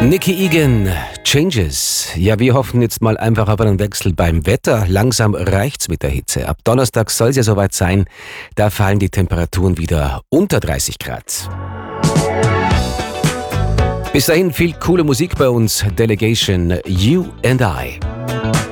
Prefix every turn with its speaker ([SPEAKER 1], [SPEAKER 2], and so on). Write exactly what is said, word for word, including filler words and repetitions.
[SPEAKER 1] Nicky Egan, Changes. Ja, wir hoffen jetzt mal einfach auf einen Wechsel beim Wetter. Langsam reicht's mit der Hitze. Ab Donnerstag soll es ja soweit sein. Da fallen die Temperaturen wieder unter dreißig Grad. Bis dahin viel coole Musik bei uns. Delegation, You and I.